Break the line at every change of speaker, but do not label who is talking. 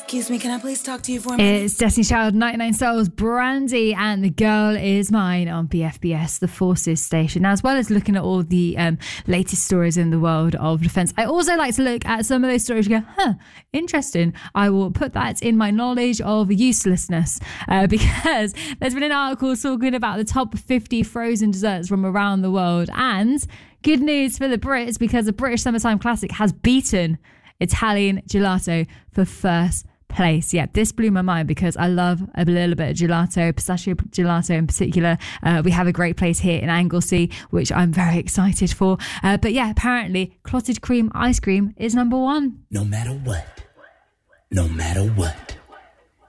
Excuse me, can I please talk to you for a minute?
It's Destiny Child, 99 Souls, Brandy, and The Girl Is Mine on BFBS, the Forces station. Now, as well as looking at all the latest stories in the world of defence, I also like to look at some of those stories and go, interesting. I will put that in my knowledge of uselessness because there's been an article talking about the top 50 frozen desserts from around the world. And good news for the Brits, because the British Summertime Classic has beaten Italian gelato for first place. Yeah, this blew my mind because I love a little bit of gelato, pistachio gelato in particular. We have a great place here in Anglesey, which I'm very excited for. But yeah, apparently clotted cream ice cream is number one.
No matter what.